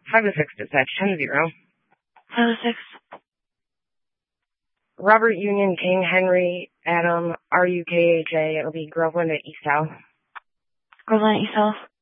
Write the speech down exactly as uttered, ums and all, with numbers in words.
Five to six dispatch, ten to zero. Five to six. Robert Union King Henry Adam R U K H A. It'll be Groveland at East House. Groveland at East House.